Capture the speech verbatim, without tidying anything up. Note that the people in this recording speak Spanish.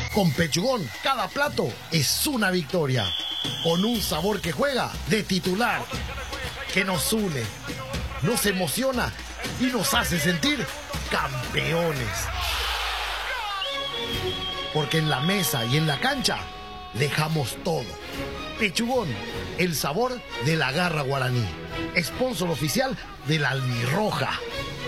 Con Pechugón, cada plato es una victoria. Con un sabor que juega de titular, que nos une, nos emociona y nos hace sentir campeones. Porque en la mesa y en la cancha dejamos todo. Pechugón, el sabor de la garra guaraní. Sponsor oficial de la Albirroja.